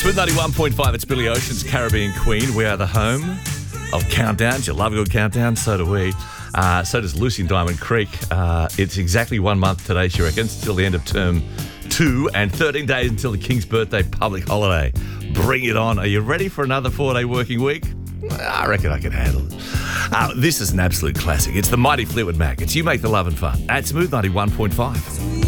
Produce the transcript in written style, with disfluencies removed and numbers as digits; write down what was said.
Smooth 91.5, it's Billy Ocean's Caribbean Queen. We are the home of countdowns. You love a good countdown, so do we. So does Lucy in Diamond Creek. It's exactly 1 month today, she reckons, till the end of term 2 and 13 days until the King's birthday public holiday. Bring it on. Are you ready for another 4-day working week? I reckon I can handle it. This is an absolute classic. It's the mighty Fleetwood Mac. It's You Make the Love and Fun at Smooth 91.5.